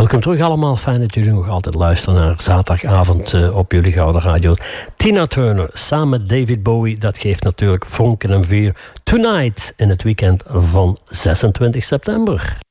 Welkom terug allemaal. Fijn dat jullie nog altijd luisteren naar zaterdagavond op jullie Gouden Radio. Tina Turner samen met David Bowie. Dat geeft natuurlijk vonken en vuur. Tonight in het weekend van 26 september.